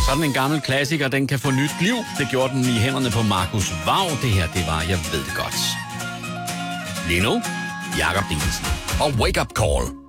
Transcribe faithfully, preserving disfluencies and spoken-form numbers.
Sådan en gammel klassiker, den kan få nyt liv. Det gjorde den i hænderne på Markus Vav. Det her, det var Jeg ved det godt. Lige nu, Jakob Dinesen. Og Wake Up Call.